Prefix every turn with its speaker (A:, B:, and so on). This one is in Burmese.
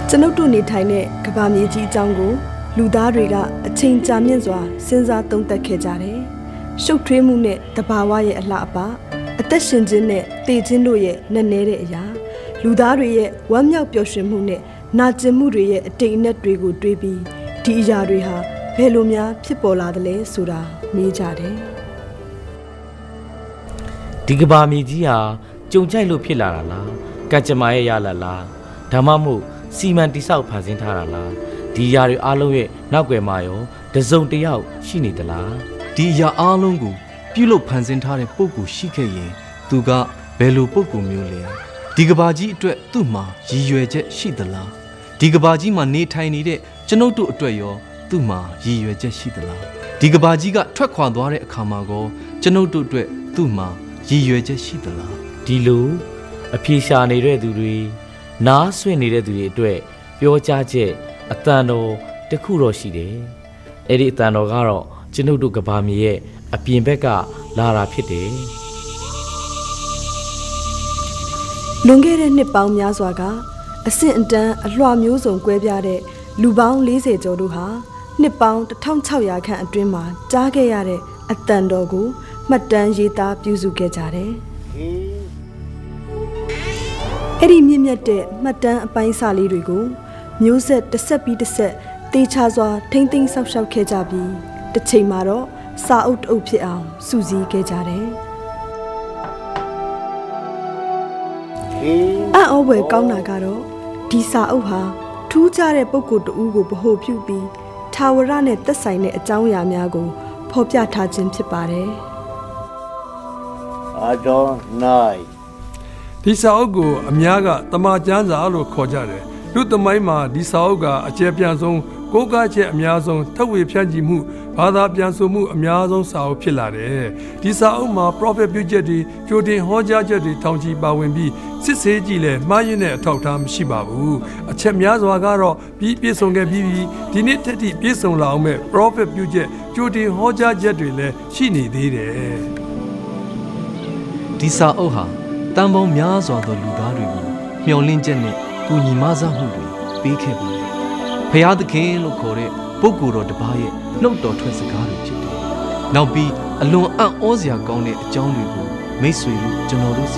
A: ကျွန်ုပ်တို့နေထိုင်တဲ့ကမ္ဘာမြေကြီးအကြောင်းကိုလူသားတွေကအချိန်ကြာမြင့်စွာစဉ်းစားသုံးသပ်ခဲ့ကြတယ်။ရှုပ်ထွေးမှုနဲ့တဘာဝရဲ့အလှအပအသက်ရှင်ခြင်းနဲ့တည်ခြင်းတို့ရဲ့နက်နဲတဲ့အရာလူသားတွေရဲ့ဝမ်းမြောက်ပျော်ရွှင်မှုနဲ့နာကျင်မှုတွေရဲ့အတိတ်အနက်တွေကိုတွေးပြီးဒီအရာတွေဟာဘယ်လိုများဖြစ်ပေါ်လာသလဲဆိုတာမေးကြတယ်
B: ။ဒီကမ္ဘာမြေကြီးဟာကြုံကြိုက်လို့ဖြစ်လာတာလားကံကြမ္မာရဲ့ရလာလားဒါမှမဟုတ်စီမံတိဆောက်ဖန်ဆင်းထားတာလားဒီအရာတွေအားလုံးရဲ့နောက်ွယ်မှာရောတစုံတစ်ယောက်ရှိနေသလား
C: ဒီအရာအားလုံးကိုပြုလုပ်ဖန်ဆင်းထားတဲ့ပုဂ္ဂိုလ်ရှိခဲ့ရင်သူကဘယ်လိုပုဂ္ဂိုလ်မျိုးလဲဒီကမ္ဘာကြီးအတွက်သူ့မှာရည်ရွယ်ချက်ရှိသလားဒီကမ္ဘာကြီးမှာနေထိုင်နေတဲ့ကျွန်ုပ်တို့အတွက်ရောသူ့မှာရည်ရွယ်ချက်ရှိသလားဒီကမ္ဘာကြီးကထွက်ခွာသွားတဲ့အခါမှာကောကျွန်ုပ်တို့အတွက်သူ့မှာရည်ရွယ်ချက်ရှိသလား
B: ဒီလိုအပြေရှာနေတဲ့သူတွေနားဆွင့်နေတဲ့သူတွေအတွက်ပြောကြားချက်အတန်တော်တခုတော့ရှိတယ်။အဲ့ဒီအတန်တော်ကတော့ကျွန်ုပ်တို့ကဘာမြေရဲ့အပြင်ဘက်ကလာတာဖြစ်တယ်
A: ။လွန်ခဲ့တဲ့နှစ်ပေါင်းများစွာကအဆင့်အတန်းအလွှာမျိုးစုံကွဲပြားတဲ့လူပေါင်း40ကျော်တို့ဟာနှစ်ပေါင်း1600ခန့်အတွင်းမှာကြားခဲ့ရတဲ့အတန်တော်ကိုမှတ်တမ်းရေးသားပြုစုခဲ့ကြတယ်။အဲ့ဒီမြင့်မြတ်တဲ့မှတ်တမ်းအပိုင်းစာလေးတွေကိုမျိုးဆက်တစ်ဆက်ပြီးတစ်ဆက်တေချာစွာထိမ့်သိမ်းဆောက်ရှောက်ခဲ့ကြပြီးတစ်ချိန်မှာတော့စာအုပ်တအုပ်ဖြစ်အောင်စုစည်းခဲ့ကြတယ်။အံ့ဩဖွယ်ကောင်းတာကတော့ဒီစာအုပ်ဟာထူးခြားတဲ့ပုဂ္ဂိုလ်တဦးကိုဗဟိုပြုပြီးထာဝရနဲ့သက်ဆိုင်တဲ့အကြောင်းအရာများကိုဖော်ပြထားခြင်းဖြစ်ပါတယ်
D: ။ Adonai
E: ဒီစာအုပ်ကိုအများကတမန်ကျမ်းစာလို့ခေါ်ကြတယ်လူသမိုင်းမှာဒီစာအုပ်ကအကျယ်ပြန့်ဆုံးကိုးကားချက်အများဆုံးထပ်ဝေဖြန့်ချီမှုဘာသာပြန်ဆိုမှုအများဆုံးစာအုပ်ဖြစ်လာတယ်ဒီစာအုပ်မှာ prophet ပြုချက်တွေကြိုတင်ဟောကြားချက်တွေထောင်ချီပါဝင်ပြီးစစ်ဆေးကြည့်လဲမှားယွင်းတဲ့အထောက်အထားမရှိပါဘူးအချက်များစွာကတော့ပြီးပြည့်စုံခဲ့ပြီးဒီနေ့တက်တိပြည့်စုံလာအောင်မဲ့ prophet ပြုချက်ကြိုတင်ဟောကြားချက်တွေလည်းရှိနေသေးတယ်
C: ဒီစာအုပ်ဟာတန်ပေါင်းများစွာသောလူသားတွေကိုမျှော်လင့်ချက်နဲ့ကူညီမဆမှုတွေပေးခဲ့ပါတယ်။ဖျားသခင်လို့ခေါ်တဲ့ပုဂ္ဂိုလ်တော်တစ်ပါးရဲ့နှုတ်တော်ထွက်စကားတွေဖြစ်တယ်။နောက်ပြီးအလွန်အံ့ဩစရာကောင်းတဲ့အကြောင်းတွေကိုမိတ်ဆွေတို့ကျွန်တော်တို့စီ